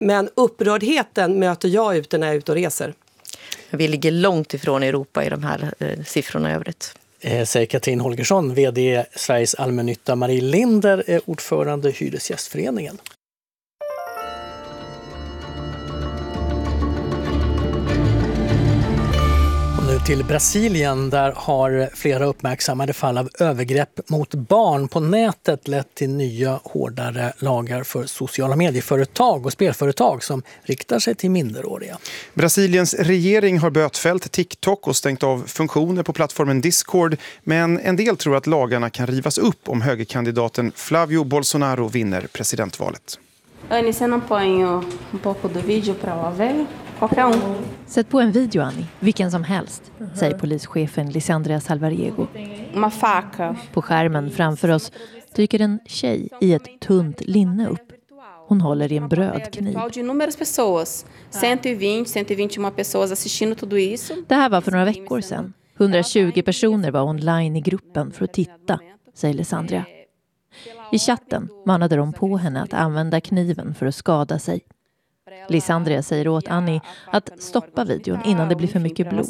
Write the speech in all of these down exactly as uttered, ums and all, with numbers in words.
Men upprördheten möter jag ute när jag är ute och reser. Vi ligger långt ifrån Europa i de här eh, siffrorna i övrigt. Eh, säger Katrin Holgersson, vd Sveriges allmännytta. Marie Linder är ordförande Hyresgästföreningen. Nu till Brasilien, där har flera uppmärksammade fall av övergrepp mot barn på nätet lett till nya hårdare lagar för sociala medieföretag och spelföretag som riktar sig till minderåriga. Brasiliens regering har bötfällt TikTok och stängt av funktioner på plattformen Discord, men en del tror att lagarna kan rivas upp om högerkandidaten Flávio Bolsonaro vinner presidentvalet. Annie, você não põe um pouco do vídeo para ela ver? Qualquer um. Sätt på en video, Annie. Vilken som helst, säger polischefen Lisandria Salvarego. Uma faca. På skärmen framför oss dyker en tjej i ett tunt linne upp. Hon håller i en brödkniv. Det här var för några veckor sedan. hundratjugo personer var online i gruppen för att titta, säger Lisandria. I chatten manade de på henne att använda kniven för att skada sig. Lisandria säger åt Annie att stoppa videon innan det blir för mycket blod.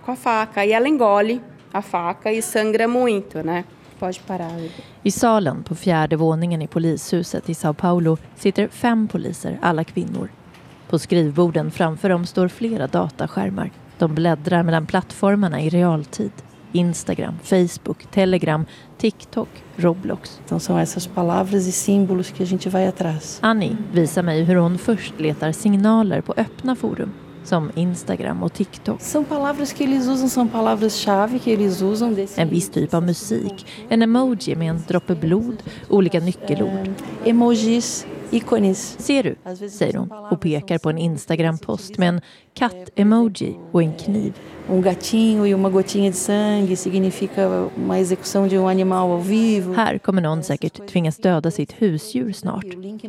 I salen på fjärde våningen i polishuset i Sao Paulo sitter fem poliser, alla kvinnor. På skrivborden framför dem står flera dataskärmar. De bläddrar mellan plattformarna i realtid. Instagram, Facebook, Telegram, TikTok, Roblox. Então são essas palavras e símbolos que a gente vai atrás. Annie visar mig hur hon först letar signaler på öppna forum som Instagram och TikTok. São palavras que eles usam, são palavras-chave que eles usam desse. En viss typ av musik, en emoji med en droppe blod, olika nyckelord. Emojis, ícones. Ser du, säger hon och pekar på en Instagram-post med en katt-emoji och en kniv. Um gatinho e uma gotinha de sangue significa uma execução de um animal ao vivo. Här kommer någon säkert tvingas döda sitt husdjur snart.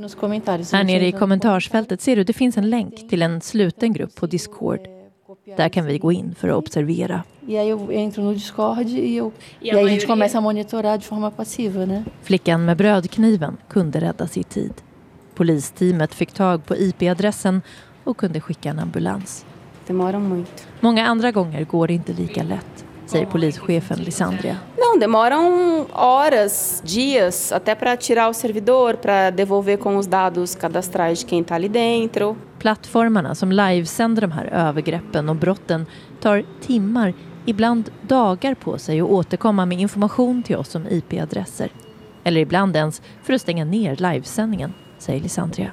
Här nere i kommentarsfältet ser du, det finns en länk till en sluten grupp på Discord. Där kan vi gå in för att observera. E aí eu entro no Discord e eu e aí a gente começa a monitorar de forma passiva, né? Flickan med brödkniven kunde rädda sitt tid. Polisteamet fick tag på I P-adressen och kunde skicka en ambulans. Demora muito. Många andra gånger går det inte lika lätt, säger polischefen Lisandria. Não, demoram horas, dias, até para tirar o servidor, para devolver com os dados cadastrais de quem está ali dentro. Plattformarna som livesänder de här övergreppen och brotten tar timmar, ibland dagar på sig att återkomma med information till oss om I P-adresser. Eller ibland ens för att stänga ner livesändningen, säger Lisandria.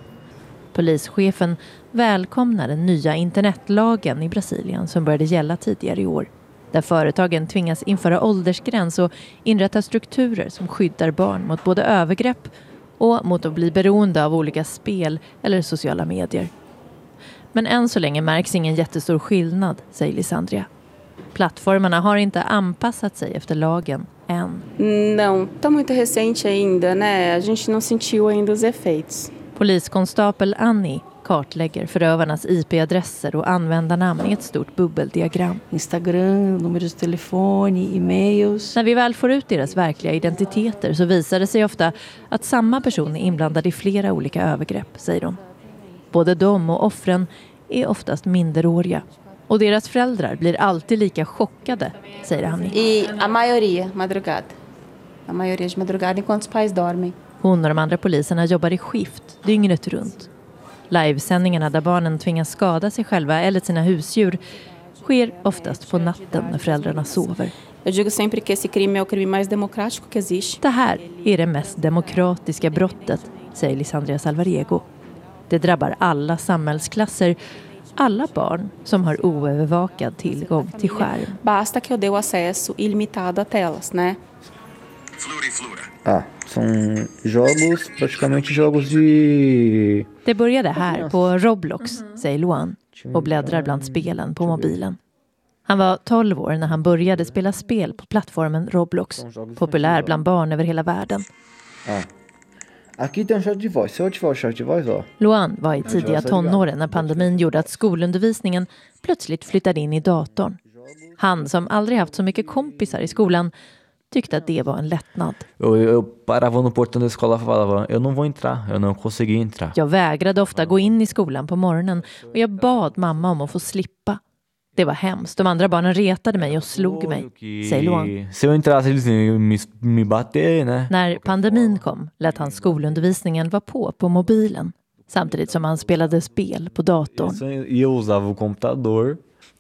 Polischefen välkomnar den nya internetlagen i Brasilien som började gälla tidigare i år. Där företagen tvingas införa åldersgräns och inrätta strukturer som skyddar barn mot både övergrepp och mot att bli beroende av olika spel eller sociala medier. Men än så länge märks ingen jättestor skillnad, säger Lisandria. Plattformarna har inte anpassat sig efter lagen än. Não, tá muito recente ainda, né? A gente não sentiu ainda os efeitos. Poliskonstapel Annie kartlägger förövarnas I P-adresser och användarnamn i ett stort bubbeldiagram. Instagram, nummer de telefone, e-mails. När vi väl får ut deras verkliga identiteter så visar det sig ofta att samma person är inblandad i flera olika övergrepp, säger de. Både de och offren är oftast minderåriga. Och deras föräldrar blir alltid lika chockade, säger Annie. E a maioria madrugada. A maioria de madrugada enquanto os pais dormem. Hon och de andra poliserna jobbar i skift dygnet runt. Livesändningarna där barnen tvingas skada sig själva eller sina husdjur sker oftast på natten när föräldrarna sover. Jag digo sempre que esse crime é o crime mais democrático que existe. Det här är det mest demokratiska brottet, säger Lisandria Salvarego. Det drabbar alla samhällsklasser, alla barn som har oövervakad tillgång till skärm. Basta que eu dê o acesso ilimitado a telas, né? Ah, são jogos, praticamente jogos de... Det började här på Roblox, säger Luan, och bläddrar bland spelen på mobilen. Han var tolv år när han började spela spel på plattformen Roblox, populär bland barn över hela världen. Ah. Aqui tem um chat de voz. Se eu ativar o chat de voz, ó. Luan var i tidiga tonåren när pandemin gjorde att skolundervisningen plötsligt flyttade in i datorn. Han som aldrig haft så mycket kompisar i skolan tyckte att det var en lättnad. Eu, eu parava no portão da escola e falava, eu não vou entrar, eu não consegui entrar. Jag vägrade ofta gå in i skolan på morgonen och jag bad mamma om att få slippa. Det var hemskt. De andra barnen retade mig och slog mig, säger Luan. Se eu entrasse, eles iam me, me bater, né? När pandemin kom lät han skolundervisningen vara på på mobilen, samtidigt som han spelade spel på datorn. E eu usava o computador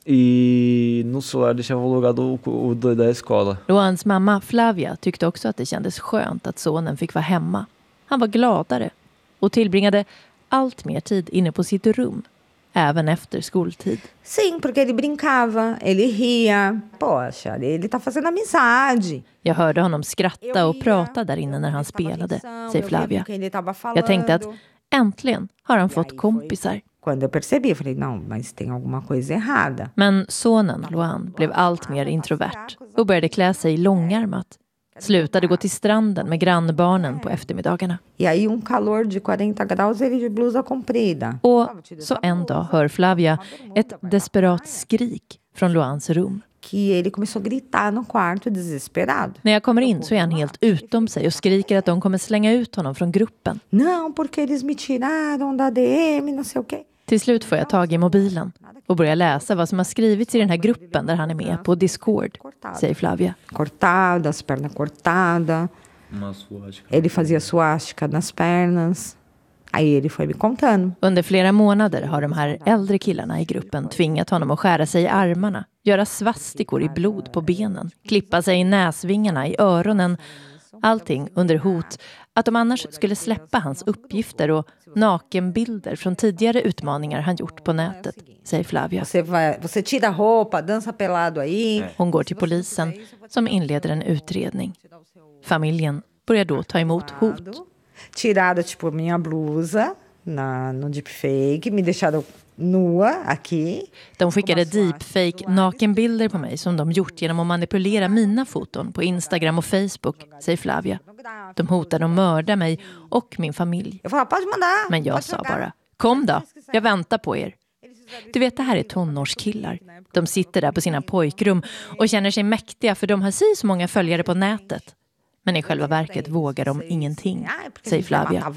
e no celular deixava logado o da escola. Luans mamma Flavia tyckte också att det kändes skönt att sonen fick vara hemma. Han var gladare och tillbringade allt mer tid inne på sitt rum, även efter skoltid. Sim, porque ele brincava, ele ria. Poxa, ele tá fazendo amizade. Jag hörde honom skratta och prata där inne när han spelade, säger Flavia. Jag tänkte att äntligen har han fått kompisar. Quando eu percebi, eu falei, não, mas tem alguma coisa errada. Men sonen, Luan, blev allt mer introvert och började klä sig långärmat. Slutade gå till stranden med grannbarnen på eftermiddagarna. E aí um calor de quarenta graus, ele de blusa comprida. Och så en dag hör Flavia ett desperat skrik från Luans rum. Que ele começou a gritar no quarto desesperado. När jag kommer in så är han helt utom sig och skriker att de kommer slänga ut honom från gruppen. Não, porque eles me tiraram da D M, não sei o quê. Till slut får jag tag i mobilen och börjar läsa vad som har skrivits i den här gruppen där han är med på Discord, säger Flavia. Cortadas, perna cortada. Ele fazia suástica nas pernas. Aí ele foi me contando. Under flera månader har de här äldre killarna i gruppen tvingat honom att skära sig i armarna, göra svastikor i blod på benen, klippa sig i näsvingarna, i öronen. Allting under hot att de annars skulle släppa hans uppgifter och nakenbilder från tidigare utmaningar han gjort på nätet, säger Flavia. Você tira roupa, dança pelado aí. Hon går till polisen som inleder en utredning. Familjen börjar då ta emot hot. Tiraram tipo minha blusa na no deepfake, me deixaram nua aqui. De skickade deepfake nakenbilder på mig som de gjort genom att manipulera mina foton på Instagram och Facebook, säger Flavia. De hotade att mörda mig och min familj. Men jag sa bara, kom då, jag väntar på er. Du vet, det här är tonårskillar. De sitter där på sina pojkrum och känner sig mäktiga för de har si så många följare på nätet. Men i själva verket vågar de ingenting, säger Flavia.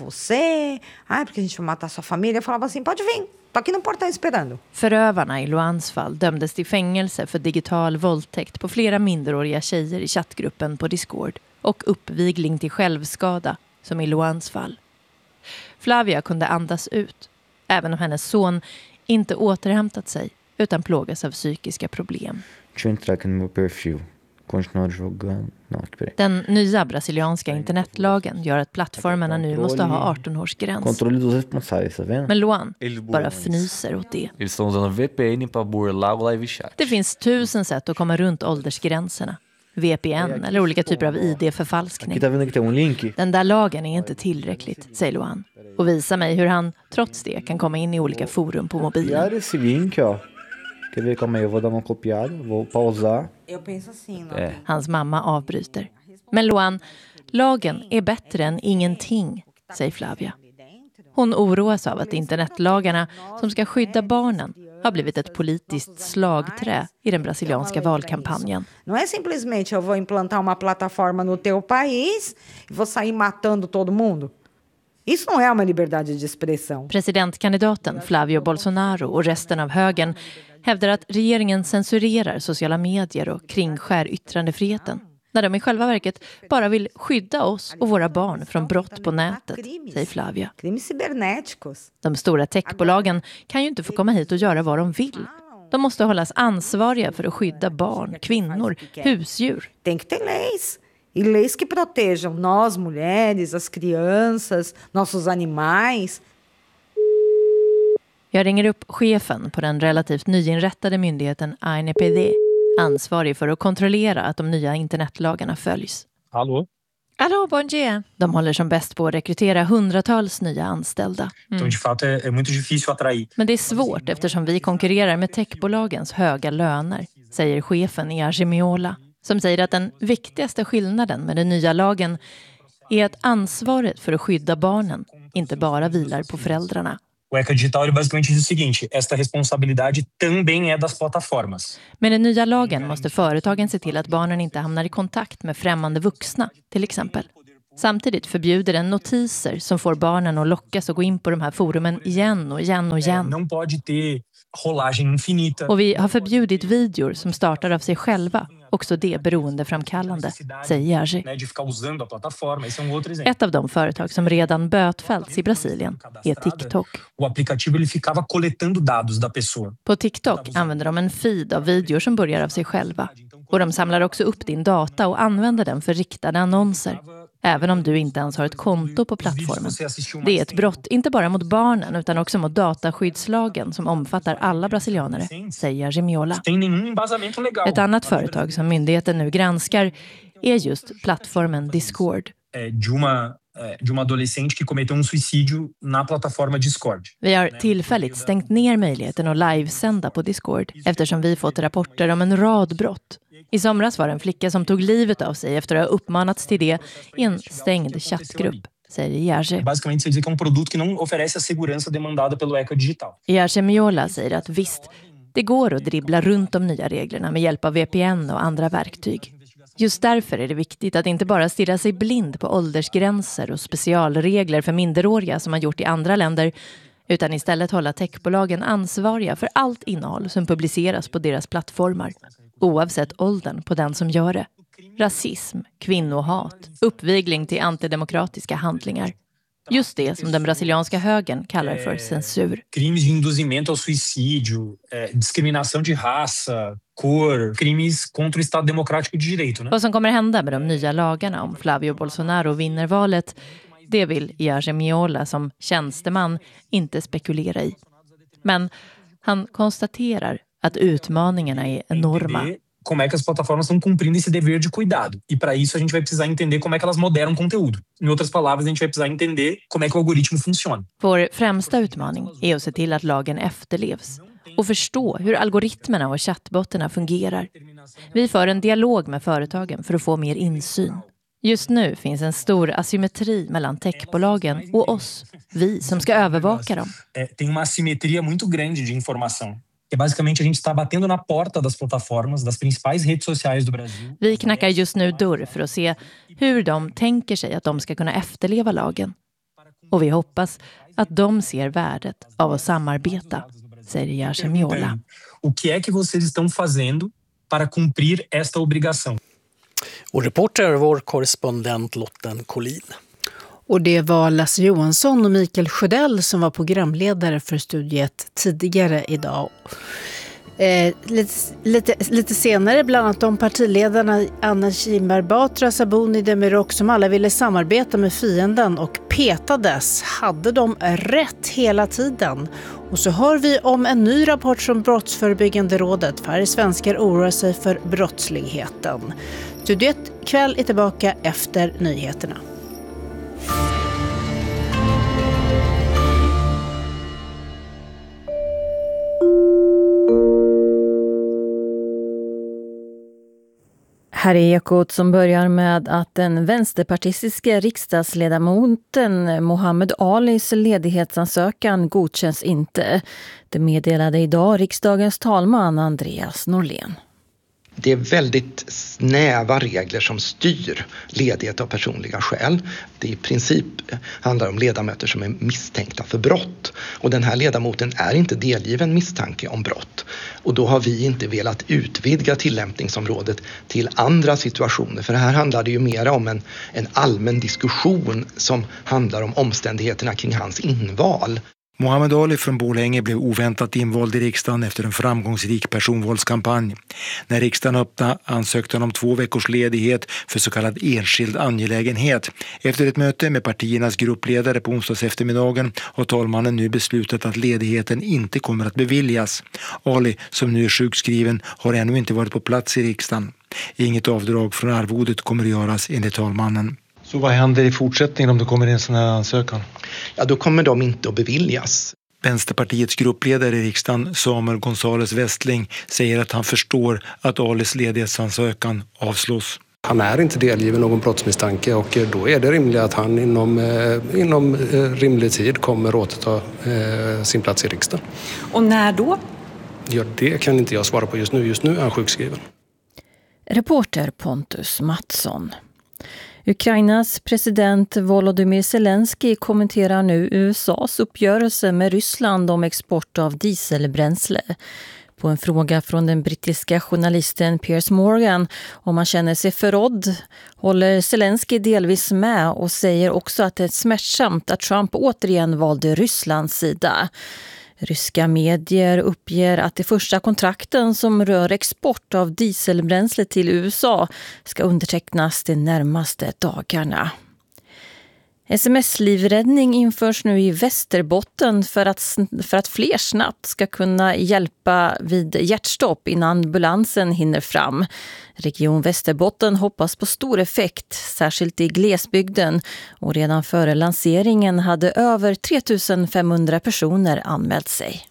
Förövarna i Luans fall dömdes till fängelse för digital våldtäkt på flera minderåriga tjejer i chattgruppen på Discord och uppvigling till självskada, som i Luans fall. Flavia kunde andas ut, även om hennes son inte återhämtat sig utan plågas av psykiska problem. Den nya brasilianska internetlagen gör att plattformarna nu måste ha arton-årsgräns. Men Luan bara fnyser åt det. Det finns tusen sätt att komma runt åldersgränserna. V P N eller olika typer av I D-förfalskning. Den där lagen är inte tillräckligt, säger Luan. Och visar mig hur han trots det kan komma in i olika forum på mobilen. Quer ver como eu vou dar uma copiada, vou pausar. Hans mamma avbryter. Men Luan, lagen är bättre än ingenting, säger Flavia. Hon oroas av att internetlagarna som ska skydda barnen har blivit ett politiskt slagträ i den brasilianska valkampanjen. Não é simplesmente eu vou implantar uma plataforma no teu país e vou sair matando todo mundo. Isso não é uma liberdade de expressão. Presidentkandidaten Flavio Bolsonaro och resten av högern hävdar att regeringen censurerar sociala medier och kringskär yttrandefriheten, när de i själva verket bara vill skydda oss och våra barn från brott på nätet, säger Flavia. De stora techbolagen kan ju inte få komma hit och göra vad de vill. De måste hållas ansvariga för att skydda barn, kvinnor, husdjur. Tem que ter leis. E leis que protejam nós, mulheres, as crianças, nossos animais. Jag ringer upp chefen på den relativt nyinrättade myndigheten A N P D, ansvarig för att kontrollera att de nya internetlagarna följs. Hallå? Hallå, bom dia. De håller som bäst på att rekrytera hundratals nya anställda. Mm. De fato är mycket difícil att attrair. Men det är svårt eftersom vi konkurrerar med techbolagens höga löner, säger chefen i Argemiola, som säger att den viktigaste skillnaden med den nya lagen är att ansvaret för att skydda barnen inte bara vilar på föräldrarna. O ECA Digital ele basicamente diz o seguinte: esta responsabilidade também é das plataformas. Med den nya lagen måste företagen se till att barnen inte hamnar i kontakt med främmande vuxna, till exempel. Samtidigt förbjuder den notiser som får barnen att lockas och gå in på de här forumen igen och igen och igen. Não pode ter rolagem infinita. Och vi har förbjudit videor som startar av sig själva, också det beroendeframkallande, säger Jerzy. Ett av de företag som redan bötfällts i Brasilien är TikTok. O aplicativo ele ficava coletando dados da pessoa. På TikTok använder de en feed av videor som börjar av sig själva. Och de samlar också upp din data och använder den för riktade annonser. Även om du inte ens har ett konto på plattformen. Det är ett brott, inte bara mot barnen utan också mot dataskyddslagen som omfattar alla brasilianare, säger Gemiola. Ett annat företag som myndigheten nu granskar är just plattformen Discord. De uma de uma adolescente que cometeu um suicídio na plataforma Discord. Vi har tillfälligt stängt ner möjligheten att livesända på Discord eftersom vi fått rapporter om en rad brott. I somras var det en flicka som tog livet av sig efter att ha uppmanats till det i en stängd chattgrupp, säger Jerzy. Basicamente, det är um produto que não oferece a segurança demandada pelo ECA Digital. Jerzy Miola säger att visst, det går att dribbla runt de nya reglerna med hjälp av V P N och andra verktyg. Just därför är det viktigt att inte bara stirra sig blind på åldersgränser och specialregler för minderåriga som man gjort i andra länder, utan istället hålla techbolagen ansvariga för allt innehåll som publiceras på deras plattformar, oavsett åldern på den som gör det. Rasism, kvinnohat, uppvigling till antidemokratiska handlingar. Just det som den brasilianska högern kallar för censur. Crimes de induzimento ao suicídio, diskriminação de raça, cor, crimes contra o Estado Democrático de Direito. Vad som kommer hända med de nya lagarna om Flavio Bolsonaro vinner valet, det vill Jerzy Miola som tjänsteman inte spekulera i. Men han konstaterar att utmaningarna är enorma. Como é que as plataformas estão cumprindo esse dever de cuidado. E para isso a gente vai precisar entender como é que elas moderam conteúdo. Em outras palavras, a gente vai precisar entender como é que o algoritmo funciona. Vår främsta utmaning är att se till att lagen efterlevs och förstå hur algoritmerna och chattbotterna fungerar. Vi för en dialog med företagen för att få mer insyn. Just nu finns en stor asymmetri mellan techbolagen och oss, vi som ska övervaka dem. Tem uma assimetria muito grande de informação. Que basicamente a gente está batendo na porta das plataformas, das principais redes sociais do Brasil. Vi knackar just nu dörr för att se hur de tänker sig att de ska kunna efterleva lagen. Och vi hoppas att de ser värdet av att samarbeta, säger Jerzy Miola. O que é que vocês estão fazendo para cumprir esta obrigação? Och reporter vår korrespondent Lotten Collin. Och det var Lasse Johansson och Mikael Sjödell som var programledare för Studiet tidigare idag. Eh, lite, lite, lite senare bland annat de partiledarna Anna Kinberg Batra, Sabuni Demirok som alla ville samarbeta med fienden och petades. Hade de rätt hela tiden? Och så hör vi om en ny rapport från Brottsförebyggande rådet. Färre svenskar oroar sig för brottsligheten. Studiet kväll är tillbaka efter nyheterna. Här är Ekot som börjar med att den vänsterpartistiska riksdagsledamoten Mohammed Alis ledighetsansökan godkänns inte. Det meddelade idag riksdagens talman Andreas Norlén. Det är väldigt snäva regler som styr ledighet av personliga skäl. Det i princip handlar om ledamöter som är misstänkta för brott. Och den här ledamoten är inte delgiven misstanke om brott. Och då har vi inte velat utvidga tillämpningsområdet till andra situationer. För här handlar det ju mer om en, en allmän diskussion som handlar om omständigheterna kring hans inval. Mohammed Ali från Borlänge blev oväntat invald i riksdagen efter en framgångsrik personvalskampanj. När riksdagen öppnade ansökte han om två veckors ledighet för så kallad enskild angelägenhet. Efter ett möte med partiernas gruppledare på onsdags eftermiddagen har talmannen nu beslutat att ledigheten inte kommer att beviljas. Ali, som nu är sjukskriven, har ännu inte varit på plats i riksdagen. Inget avdrag från arvodet kommer att göras enligt talmannen. Så vad händer i fortsättningen om det kommer in en sån här ansökan? Ja, då kommer de inte att beviljas. Vänsterpartiets gruppledare i riksdagen, Samuel González Westling, säger att han förstår att Alis ledighetsansökan avslås. Han är inte delgiven någon brottsmisstanke och då är det rimligt att han inom, eh, inom eh, rimlig tid kommer återta eh, sin plats i riksdagen. Och när då? Ja, det kan inte jag svara på just nu. Just nu är han sjukskriven. Reporter Pontus Mattsson. Ukrainas president Volodymyr Zelensky kommenterar nu U S A:s uppgörelse med Ryssland om export av dieselbränsle. På en fråga från den brittiska journalisten Piers Morgan om han känner sig förrådd håller Zelensky delvis med och säger också att det är smärtsamt att Trump återigen valde Rysslands sida. Ryska medier uppger att de första kontrakten som rör export av dieselbränsle till U S A ska undertecknas de närmaste dagarna. Sms-livräddning införs nu i Västerbotten för att, för att fler snabbt ska kunna hjälpa vid hjärtstopp innan ambulansen hinner fram. Region Västerbotten hoppas på stor effekt, särskilt i glesbygden, och redan före lanseringen hade över tre tusen femhundra personer anmält sig.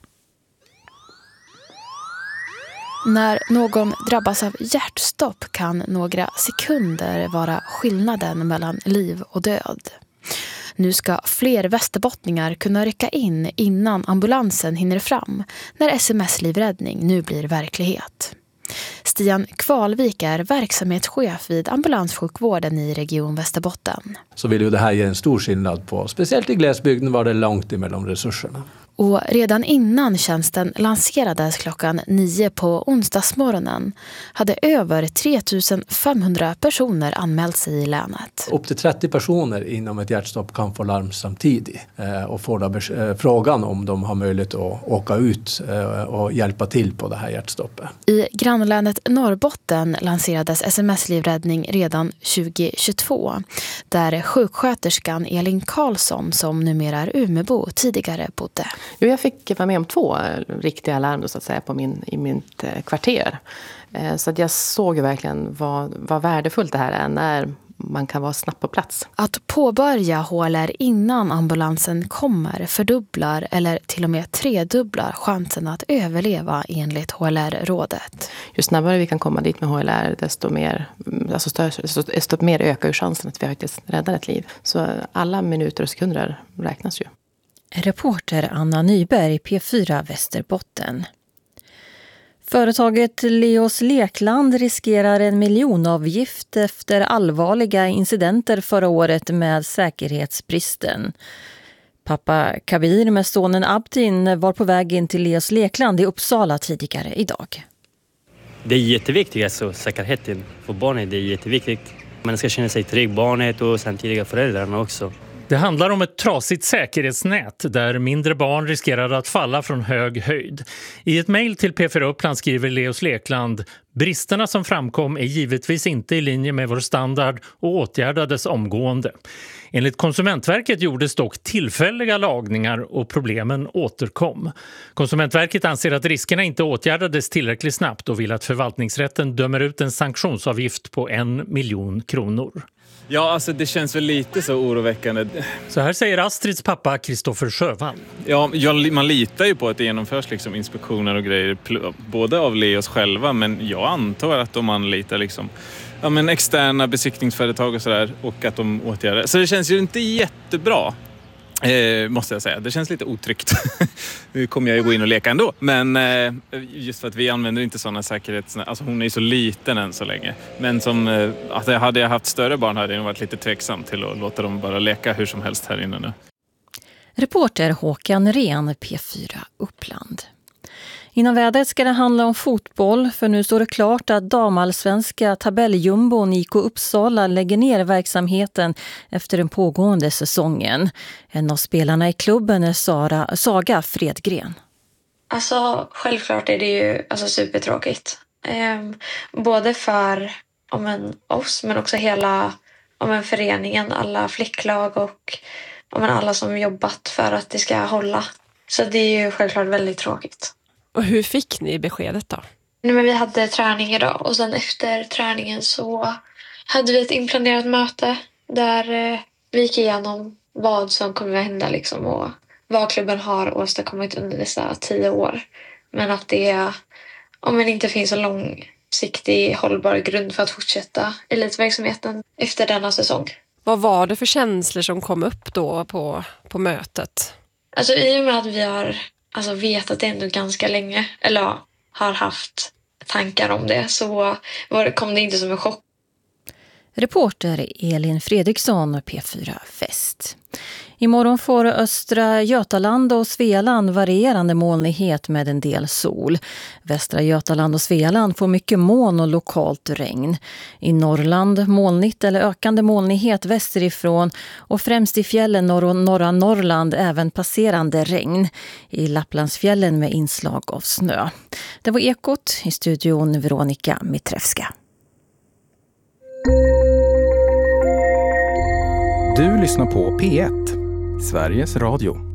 När någon drabbas av hjärtstopp kan några sekunder vara skillnaden mellan liv och död. Nu ska fler västerbottningar kunna rycka in innan ambulansen hinner fram när sms-livräddning nu blir verklighet. Stian Kvalvik är verksamhetschef vid ambulanssjukvården i Region Västerbotten. Så vill ju det här ge en stor skillnad på, speciellt i glesbygden var det långt emellan resurserna. Och redan innan tjänsten lanserades klockan nio på onsdagsmorgonen hade över tre tusen femhundra personer anmält sig i länet. Upp till trettio personer inom ett hjärtstopp kan få larm samtidigt och få då frågan om de har möjlighet att åka ut och hjälpa till på det här hjärtstoppet. I grannlänet Norrbotten lanserades sms-livräddning redan tjugohundratjugotvå där sjuksköterskan Elin Karlsson, som numera är Umebo, tidigare bodde. Jo, jag fick vara med om två riktiga larm så att säga, på min, i mitt kvarter. Så att jag såg ju verkligen vad, vad värdefullt det här är när man kan vara snabbt på plats. Att påbörja H L R innan ambulansen kommer fördubblar eller till och med tredubblar chansen att överleva enligt H L R-rådet. Ju snabbare vi kan komma dit med H L R desto mer, alltså större, desto mer ökar ju chansen att vi faktiskt räddar ett liv. Så alla minuter och sekunder räknas ju. Reporter Anna Nyberg, P fyra Västerbotten. Företaget Leos Lekland riskerar en miljonavgift efter allvarliga incidenter förra året med säkerhetsbristen. Pappa Kabir med sonen Abdin var på väg in till Leos Lekland i Uppsala tidigare idag. Det är jätteviktigt, alltså säkerheten för barnet, det är jätteviktigt. Man ska känna sig trygg, barnet och samtidigt föräldrarna också. Det handlar om ett trasigt säkerhetsnät där mindre barn riskerar att falla från hög höjd. I ett mejl till P fyra Uppland skriver Leos Lekland: bristerna som framkom är givetvis inte i linje med vår standard och åtgärdades omgående. Enligt Konsumentverket gjordes dock tillfälliga lagningar och problemen återkom. Konsumentverket anser att riskerna inte åtgärdades tillräckligt snabbt och vill att förvaltningsrätten dömer ut en sanktionsavgift på en miljon kronor. Ja, alltså det känns väl lite så oroväckande. Så här säger Astrids pappa Kristoffer Sjövall. Ja, man litar ju på att det genomförs liksom inspektioner och grejer, både av Leos själva, men jag antar att de anlitar liksom, ja, men externa besiktningsföretag och sådär, och att de åtgärdar. Så det känns ju inte jättebra. Eh, måste jag säga. Det känns lite otryggt. Nu kommer jag ju gå in och leka ändå. Men eh, just för att vi använder inte sådana säkerhets... Alltså hon är ju så liten än så länge. Men som, eh, att hade jag haft större barn hade jag varit lite tveksam till att låta dem bara leka hur som helst här inne nu. Reporter Håkan Ren, P fyra Uppland. Inom vädret ska det handla om fotboll, för nu står det klart att damallsvenska tabelljumbon I K Uppsala lägger ner verksamheten efter den pågående säsongen. En av spelarna i klubben är Sara, Saga Fredgren. Alltså självklart är det ju alltså, supertråkigt. Eh, både för om en, oss men också hela om en föreningen, alla flicklag och om en, alla som jobbat för att det ska hålla. Så det är ju självklart väldigt tråkigt. Och hur fick ni beskedet då? Nej, men vi hade träning idag och sen efter träningen så hade vi ett inplanerat möte där eh, vi gick igenom vad som kommer att hända liksom, och vad klubben har åstadkommit under dessa tio år. Men att det om det inte finns så lång långsiktig hållbar grund för att fortsätta elitverksamheten efter denna säsong. Vad var det för känslor som kom upp då på, på mötet? Alltså i och med att vi har alltså, vetat det ändå ganska länge, eller ja, har haft tankar om det, så var, kom det inte som en chock. Reporter Elin Fredriksson, P fyra Väst. Imorgon får östra Götaland och Svealand varierande molnighet med en del sol. Västra Götaland och Svealand får mycket moln och lokalt regn. I Norrland molnigt eller ökande molnighet västerifrån och främst i fjällen norr och norra Norrland även passerande regn. I Lapplandsfjällen med inslag av snö. Det var Ekot, i studion Veronica Mitrevska. Du lyssnar på P ett, Sveriges Radio.